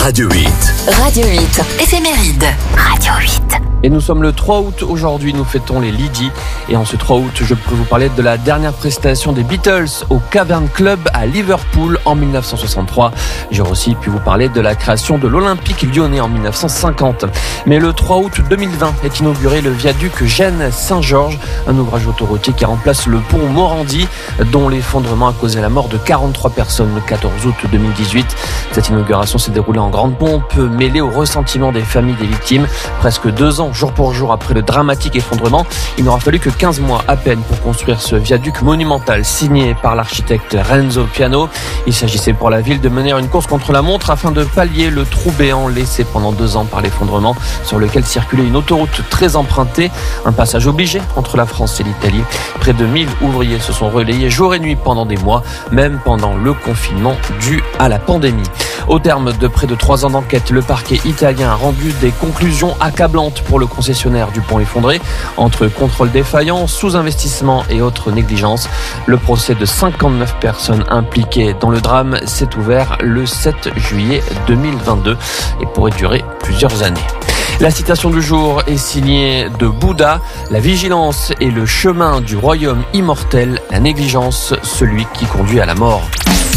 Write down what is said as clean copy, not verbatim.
Radio 8. Radio 8, éphéméride. Radio 8. Et nous sommes le 3 août aujourd'hui, nous fêtons les Lydie. Et en ce 3 août, je peux vous parler de la dernière prestation des Beatles au Cavern Club à Liverpool en 1963. J'aurais aussi pu vous parler de la création de l'Olympique lyonnais en 1950. Mais le 3 août 2020 est inauguré le viaduc Gênes-Saint-Georges, un ouvrage autoroutier qui remplace le pont Morandi, dont l'effondrement a causé la mort de 43 personnes le 14 août 2018. Cette inauguration s'est déroulée en grande pompe, mêlée au ressentiment des familles des victimes. Presque 2 ans, jour pour jour, après le dramatique effondrement, il n'aura fallu que 15 mois à peine pour construire ce viaduc monumental signé par l'architecte Renzo Piano. Il s'agissait pour la ville de mener une course contre la montre afin de pallier le trou béant laissé pendant 2 ans par l'effondrement, sur lequel circulait une autoroute très empruntée, un passage obligé entre la France et l'Italie. Près de 1000 ouvriers se sont relayés jour et nuit pendant des mois, même pendant le confinement dû à la pandémie. Au terme de près de 3 ans d'enquête, le parquet italien a rendu des conclusions accablantes pour le concessionnaire du pont effondré. Entre contrôle défaillant, sous-investissement et autres négligences, le procès de 59 personnes impliquées dans le drame s'est ouvert le 7 juillet 2022 et pourrait durer plusieurs années. La citation du jour est signée de Bouddha. La vigilance est le chemin du royaume immortel, la négligence, celui qui conduit à la mort.